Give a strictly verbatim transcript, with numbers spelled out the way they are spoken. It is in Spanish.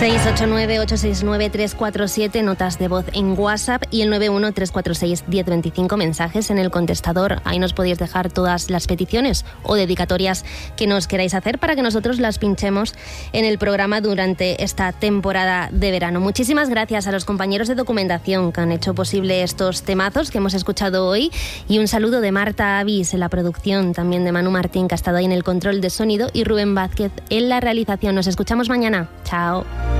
seis ocho nueve, ocho seis nueve, tres cuatro siete, notas de voz en WhatsApp, y el nueve uno, tres cuatro seis, uno cero dos cinco, mensajes en el contestador. Ahí nos podéis dejar todas las peticiones o dedicatorias que nos queráis hacer para que nosotros las pinchemos en el programa durante esta temporada de verano. Muchísimas gracias a los compañeros de documentación que han hecho posible estos temazos que hemos escuchado hoy, y un saludo de Marta Avis en la producción, también de Manu Martín, que ha estado ahí en el control de sonido, y Rubén Vázquez en la realización. Nos escuchamos mañana. Chao.